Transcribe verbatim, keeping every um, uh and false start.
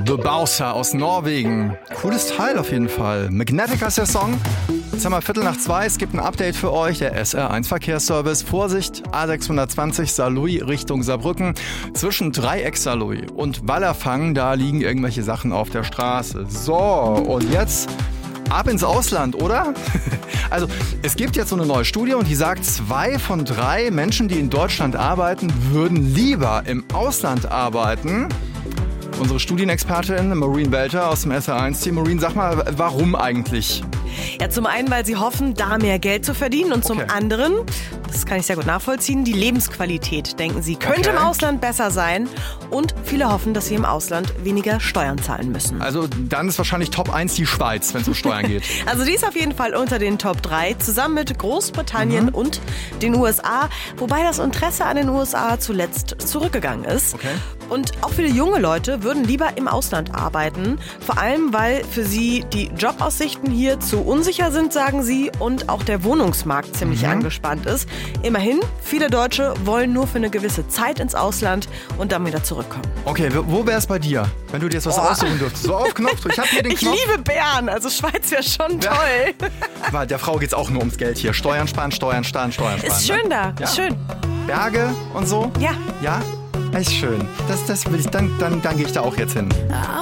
The Bowser aus Norwegen. Cooles Teil auf jeden Fall. Magnetic heißt der Song. Jetzt haben wir Viertel nach zwei. Es gibt ein Update für euch. Der S R eins Verkehrsservice. Vorsicht, A sechshundertzwanzig Saarlouis Richtung Saarbrücken. Zwischen Dreieck Saarlouis und Wallerfangen, da liegen irgendwelche Sachen auf der Straße. So, und jetzt ab ins Ausland, oder? Also, es gibt jetzt so eine neue Studie und die sagt, zwei von drei Menschen, die in Deutschland arbeiten, würden lieber im Ausland arbeiten. Unsere Studienexpertin Maureen Welter aus dem S R eins Team. Maureen, sag mal, warum eigentlich? Ja, zum einen, weil sie hoffen, da mehr Geld zu verdienen und zum Okay. anderen, das kann ich sehr gut nachvollziehen, die Lebensqualität, denken sie, könnte Okay. im Ausland besser sein und viele hoffen, dass sie im Ausland weniger Steuern zahlen müssen. Also, dann ist wahrscheinlich Top eins die Schweiz, wenn es um Steuern geht. Also die ist auf jeden Fall unter den Top drei, zusammen mit Großbritannien Mhm. und den U S A, wobei das Interesse an den U S A zuletzt zurückgegangen ist. Okay. Und auch viele junge Leute würden lieber im Ausland arbeiten, vor allem weil für sie die Jobaussichten hier zu unsicher sind, sagen sie, und auch der Wohnungsmarkt ziemlich Mhm. angespannt ist. Immerhin, viele Deutsche wollen nur für eine gewisse Zeit ins Ausland und dann wieder zurückkommen. Okay, wo wäre es bei dir, wenn du dir jetzt was Oh. aussuchen dürftest? So auf Knopf, ich hab hier den Ich Knopf. liebe Bern, also Schweiz wäre schon Ja. toll. Weil der Frau geht's auch nur ums Geld hier. Steuern sparen, Steuern sparen, Steuern sparen. Ist ne? schön da, Ja. ist schön. Berge und so? Ja. Ja? Ist schön. Das, das will ich, dann, dann, dann gehe ich da auch jetzt hin. I